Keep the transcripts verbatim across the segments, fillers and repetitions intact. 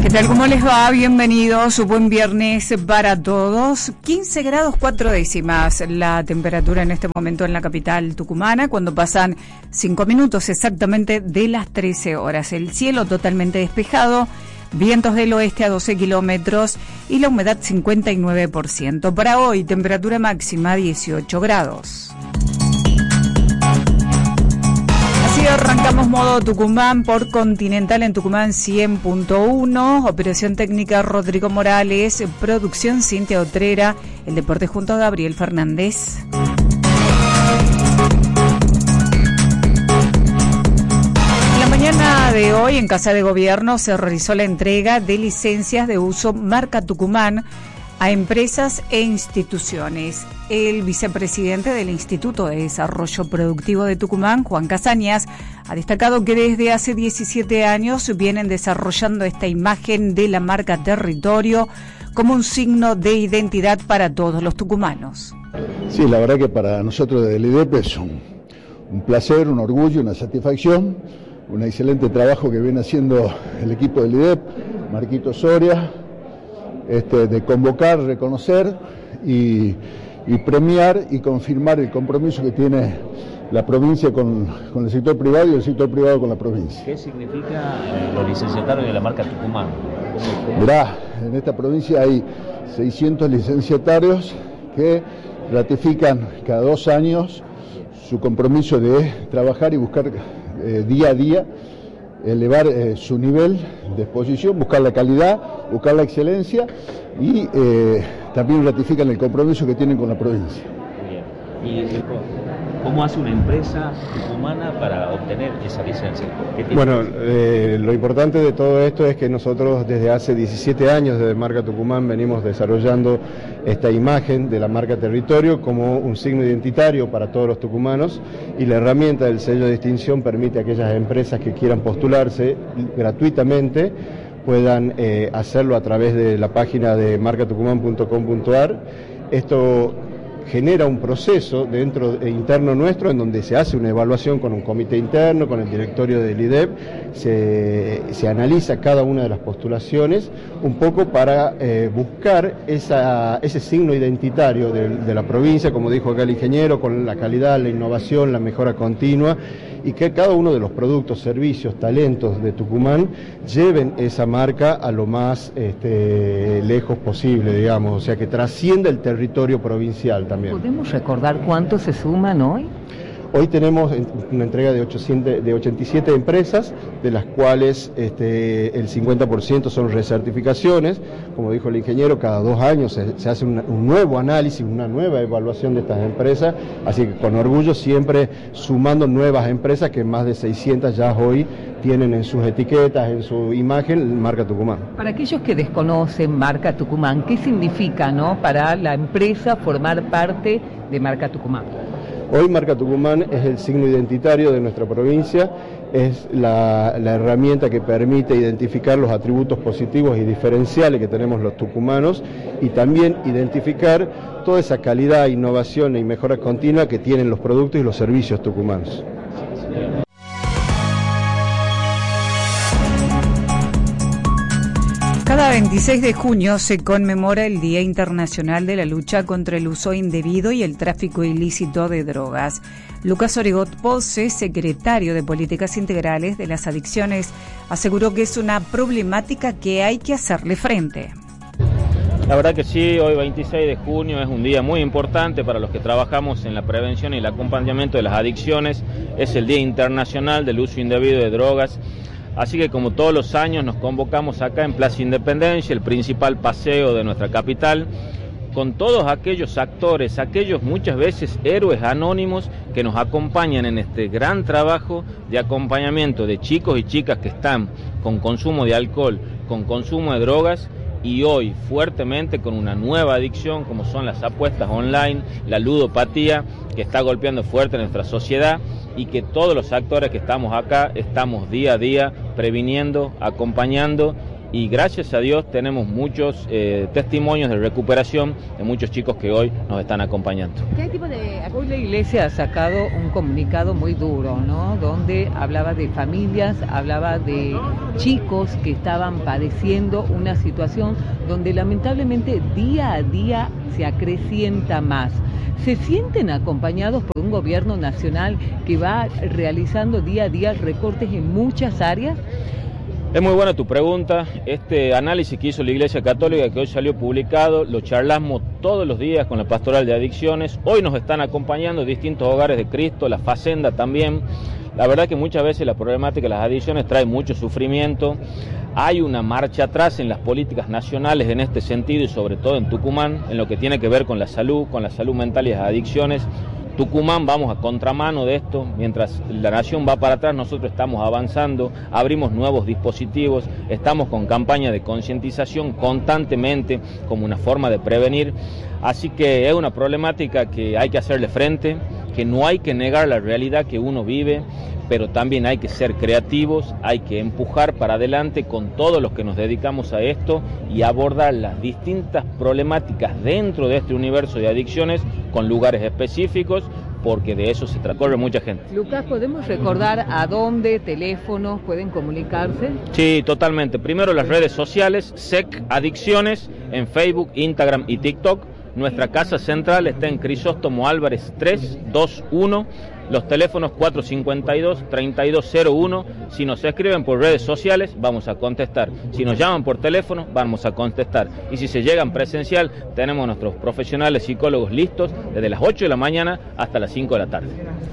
¿Qué tal? ¿Cómo les va? Bienvenidos. Buen viernes para todos. quince grados cuatro décimas la temperatura en este momento en la capital tucumana, cuando pasan cinco minutos exactamente de las trece horas. El cielo totalmente despejado, vientos del oeste a doce kilómetros y la humedad cincuenta y nueve por ciento. Para hoy, temperatura máxima dieciocho grados. Arrancamos modo Tucumán por Continental en Tucumán cien punto uno, operación técnica Rodrigo Morales, producción Cintia Otrera, el deporte junto a Gabriel Fernández. En la mañana de hoy en Casa de Gobierno se realizó la entrega de licencias de uso marca Tucumán a empresas e instituciones. El vicepresidente del Instituto de Desarrollo Productivo de Tucumán, Juan Casañas, ha destacado que desde hace diecisiete años vienen desarrollando esta imagen de la marca Territorio como un signo de identidad para todos los tucumanos. Sí, la verdad que para nosotros desde el I D E P es un, un placer, un orgullo, una satisfacción, un excelente trabajo que viene haciendo el equipo del I D E P, Marquito Soria, Este, de convocar, reconocer y, y premiar y confirmar el compromiso que tiene la provincia con, con el sector privado y el sector privado con la provincia. ¿Qué significa eh, los licenciatarios de la marca Tucumán? Mirá, en esta provincia hay seiscientos licenciatarios que ratifican cada dos años su compromiso de trabajar y buscar eh, día a día elevar eh, su nivel de exposición, buscar la calidad, buscar la excelencia y eh, también ratifican el compromiso que tienen con la provincia. Bien. ¿Y cómo hace una empresa tucumana para obtener esa licencia? Bueno, eh, lo importante de todo esto es que nosotros desde hace diecisiete años desde Marca Tucumán venimos desarrollando esta imagen de la marca Territorio como un signo identitario para todos los tucumanos, y la herramienta del sello de distinción permite a aquellas empresas que quieran postularse gratuitamente puedan eh, hacerlo a través de la página de marca tucumán punto com punto a r. Esto genera un proceso dentro eh, interno nuestro en donde se hace una evaluación con un comité interno, con el directorio del I D E P, se, se analiza cada una de las postulaciones un poco para eh, buscar esa, ese signo identitario de, de la provincia, como dijo acá el ingeniero, con la calidad, la innovación, la mejora continua, y que cada uno de los productos, servicios, talentos de Tucumán lleven esa marca a lo más este, lejos posible, digamos, o sea, que trascienda el territorio provincial también. ¿Podemos recordar cuántos se suman hoy? Hoy tenemos una entrega de, ochocientas, de ochenta y siete empresas, de las cuales este, el cincuenta por ciento son recertificaciones. Como dijo el ingeniero, cada dos años se, se hace un, un nuevo análisis, una nueva evaluación de estas empresas, así que con orgullo siempre sumando nuevas empresas, que más de seiscientas ya hoy tienen en sus etiquetas, en su imagen, marca Tucumán. Para aquellos que desconocen marca Tucumán, ¿qué significa, no, para la empresa formar parte de marca Tucumán? Hoy marca Tucumán es el signo identitario de nuestra provincia, es la, la herramienta que permite identificar los atributos positivos y diferenciales que tenemos los tucumanos y también identificar toda esa calidad, innovación y mejora continua que tienen los productos y los servicios tucumanos. Cada veintiséis de junio se conmemora el Día Internacional de la Lucha contra el Uso Indebido y el Tráfico Ilícito de Drogas. Lucas Origot Pose, secretario de Políticas Integrales de las Adicciones, aseguró que es una problemática que hay que hacerle frente. La verdad que sí, hoy veintiséis de junio es un día muy importante para los que trabajamos en la prevención y el acompañamiento de las adicciones. Es el Día Internacional del Uso Indebido de Drogas. Así que como todos los años nos convocamos acá en Plaza Independencia, el principal paseo de nuestra capital, con todos aquellos actores, aquellos muchas veces héroes anónimos que nos acompañan en este gran trabajo de acompañamiento de chicos y chicas que están con consumo de alcohol, con consumo de drogas, y hoy fuertemente con una nueva adicción como son las apuestas online, la ludopatía, que está golpeando fuerte en nuestra sociedad, y que todos los actores que estamos acá estamos día a día previniendo, acompañando y gracias a Dios tenemos muchos eh, testimonios de recuperación de muchos chicos que hoy nos están acompañando. ¿Qué tipo de...? Hoy la Iglesia ha sacado un comunicado muy duro, ¿no? Donde hablaba de familias, hablaba de chicos que estaban padeciendo una situación donde lamentablemente día a día se acrecienta más. ¿Se sienten acompañados por un gobierno nacional que va realizando día a día recortes en muchas áreas? Es muy buena tu pregunta. Este análisis que hizo la Iglesia Católica, que hoy salió publicado, lo charlamos todos los días con la Pastoral de Adicciones. Hoy nos están acompañando distintos hogares de Cristo, la Facenda también. La verdad que muchas veces la problemática de las adicciones trae mucho sufrimiento. Hay una marcha atrás en las políticas nacionales en este sentido y sobre todo en Tucumán, en lo que tiene que ver con la salud, con la salud mental y las adicciones. Tucumán vamos a contramano de esto, mientras la nación va para atrás, nosotros estamos avanzando, abrimos nuevos dispositivos, estamos con campaña de concientización constantemente como una forma de prevenir, así que es una problemática que hay que hacerle frente, que no hay que negar la realidad que uno vive, pero también hay que ser creativos, hay que empujar para adelante con todos los que nos dedicamos a esto y abordar las distintas problemáticas dentro de este universo de adicciones con lugares específicos, porque de eso se trata, corre mucha gente. Lucas, ¿podemos recordar a dónde, teléfonos pueden comunicarse? Sí, totalmente. Primero las redes sociales, S E C Adicciones, en Facebook, Instagram y TikTok. Nuestra casa central está en Crisóstomo Álvarez tres dos uno. Los teléfonos cuatro cinco dos, tres dos cero uno, si nos escriben por redes sociales vamos a contestar, si nos llaman por teléfono vamos a contestar y si se llegan presencial tenemos nuestros profesionales psicólogos listos desde las ocho de la mañana hasta las cinco de la tarde.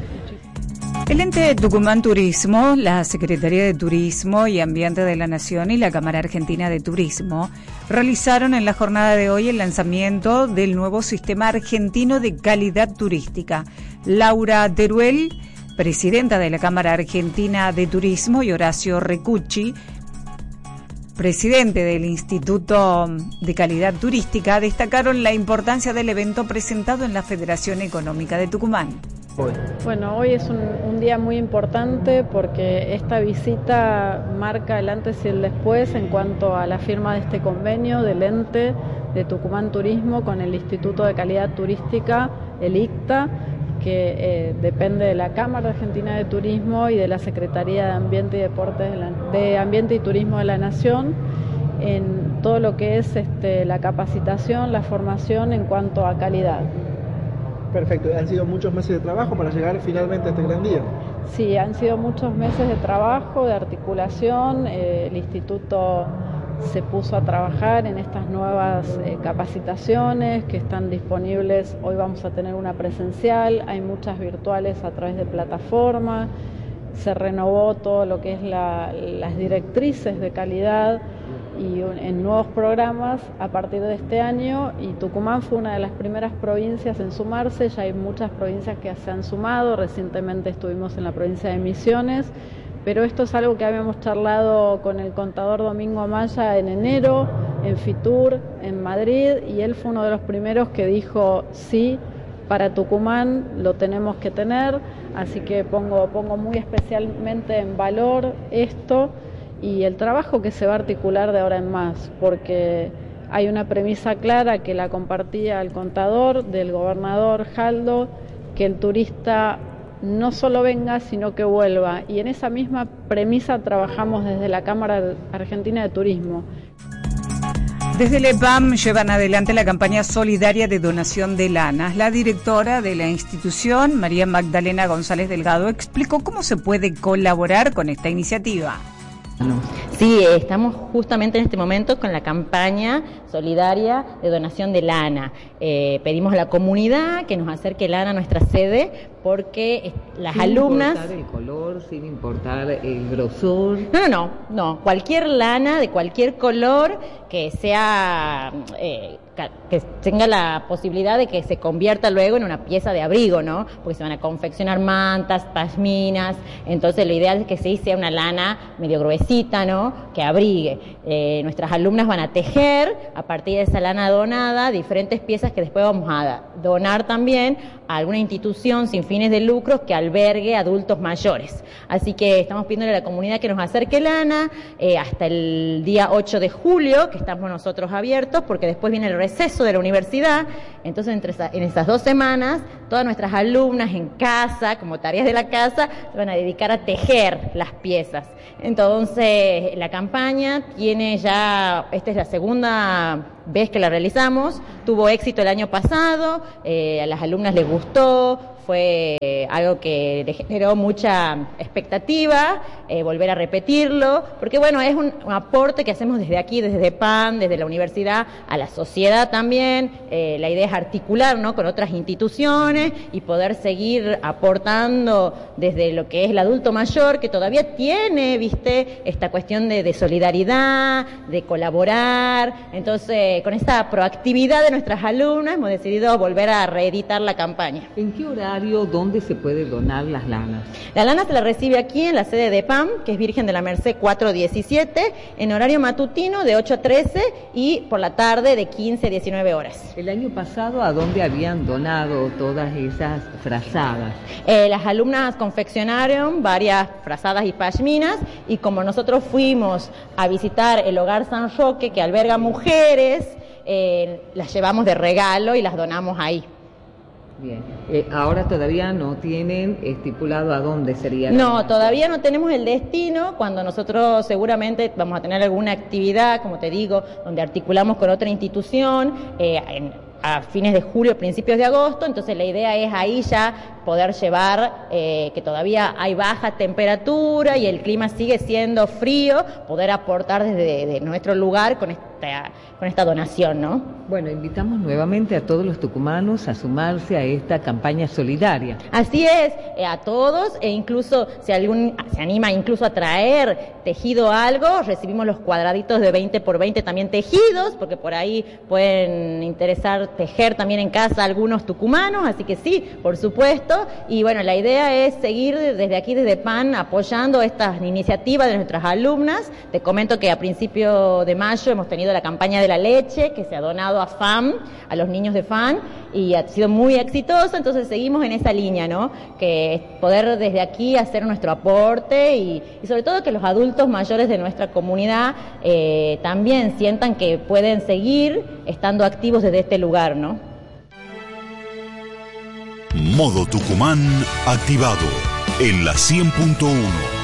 El ente Tucumán Turismo, la Secretaría de Turismo y Ambiente de la Nación y la Cámara Argentina de Turismo realizaron en la jornada de hoy el lanzamiento del nuevo Sistema Argentino de Calidad Turística. Laura Teruel, presidenta de la Cámara Argentina de Turismo, y Horacio Recucci, presidente del Instituto de Calidad Turística, destacaron la importancia del evento presentado en la Federación Económica de Tucumán. Bueno, hoy es un, un día muy importante porque esta visita marca el antes y el después en cuanto a la firma de este convenio del ente de Tucumán Turismo con el Instituto de Calidad Turística, el I C T A, que eh, depende de la Cámara Argentina de Turismo y de la Secretaría de Ambiente y Deportes de, la, de Ambiente y Turismo de la Nación, en todo lo que es este, la capacitación, la formación en cuanto a calidad. Perfecto, han sido muchos meses de trabajo para llegar finalmente a este gran día. Sí, han sido muchos meses de trabajo, de articulación. Eh, el instituto se puso a trabajar en estas nuevas eh, capacitaciones que están disponibles. Hoy vamos a tener una presencial, hay muchas virtuales a través de plataforma. Se renovó todo lo que es la, las directrices de calidad y un, en nuevos programas a partir de este año, y Tucumán fue una de las primeras provincias en sumarse. Ya hay muchas provincias que se han sumado, recientemente estuvimos en la provincia de Misiones, pero esto es algo que habíamos charlado con el contador Domingo Amaya en enero, en Fitur, en Madrid, y él fue uno de los primeros que dijo sí, para Tucumán lo tenemos que tener, así que pongo, pongo muy especialmente en valor esto y el trabajo que se va a articular de ahora en más, porque hay una premisa clara que la compartía el contador del gobernador Jaldo, que el turista no solo venga, sino que vuelva, y en esa misma premisa trabajamos desde la Cámara Argentina de Turismo. Desde el E P A M llevan adelante la campaña solidaria de donación de lanas. La directora de la institución, María Magdalena González Delgado, explicó cómo se puede colaborar con esta iniciativa. Sí, estamos justamente en este momento con la campaña solidaria de donación de lana. Eh, pedimos a la comunidad que nos acerque lana a nuestra sede porque las sin alumnas... Sin importar el color, sin importar el grosor... No, no, no, no. Cualquier lana de cualquier color que sea... Eh, que tenga la posibilidad de que se convierta luego en una pieza de abrigo, ¿no? Porque se van a confeccionar mantas, pashminas, entonces lo ideal es que sí sea una lana medio gruesita, ¿no? Que abrigue. Eh, nuestras alumnas van a tejer a partir de esa lana donada diferentes piezas que después vamos a donar también a alguna institución sin fines de lucro que albergue adultos mayores. Así que estamos pidiéndole a la comunidad que nos acerque lana eh, hasta el día ocho de julio, que estamos nosotros abiertos, porque después viene el receso de la universidad. Entonces, entre esa, en esas dos semanas, todas nuestras alumnas en casa, como tareas de la casa, se van a dedicar a tejer las piezas. Entonces, la campaña tiene ya, esta es la segunda vez que la realizamos, tuvo éxito el año pasado, eh, a las alumnas les gustó, fue eh, algo que le generó mucha expectativa, eh, volver a repetirlo, porque bueno, es un, un aporte que hacemos desde aquí, desde DEPAN, desde la universidad, a la sociedad también. Eh, la idea es articular, ¿no?, con otras instituciones y poder seguir aportando desde lo que es el adulto mayor, que todavía tiene, viste, esta cuestión de, de solidaridad, de colaborar. Entonces, con esta proactividad de nuestras alumnas, hemos decidido volver a reeditar la campaña. ¿En qué horario? ¿Dónde se puede donar las lanas? La lana se la recibe aquí en la sede de P A M, que es Virgen de la Merced cuatro diecisiete, en horario matutino de ocho a trece y por la tarde de quince a diecinueve horas. El año pasado, ¿a dónde habían donado todas esas frazadas? Eh, las alumnas confeccionaron varias frazadas y pashminas, y como nosotros fuimos a visitar el Hogar San Roque, que alberga mujeres, eh, las llevamos de regalo y las donamos ahí. Bien, eh, ahora todavía no tienen estipulado a dónde sería. No, todavía no tenemos el destino. Cuando nosotros seguramente vamos a tener alguna actividad, como te digo, donde articulamos con otra institución, eh, en, a fines de julio, principios de agosto. Entonces la idea es ahí ya poder llevar, eh, que todavía hay baja temperatura y el clima sigue siendo frío, poder aportar desde de nuestro lugar con esta, con esta donación, ¿no? Bueno, invitamos nuevamente a todos los tucumanos a sumarse a esta campaña solidaria. Así es, eh, a todos, e incluso si algún se anima incluso a traer tejido algo, recibimos los cuadraditos de veinte por veinte también tejidos, porque por ahí pueden interesar tejer también en casa algunos tucumanos, así que sí, por supuesto. Y bueno, la idea es seguir desde aquí, desde P A N, apoyando estas iniciativas de nuestras alumnas. Te comento que a principio de mayo hemos tenido la campaña de la leche, que se ha donado a F A M, a los niños de F A N, y ha sido muy exitosa. Entonces seguimos en esa línea, ¿no?, que es poder desde aquí hacer nuestro aporte y, y sobre todo que los adultos mayores de nuestra comunidad eh, también sientan que pueden seguir estando activos desde este lugar, ¿no? Modo Tucumán activado en la cien punto uno.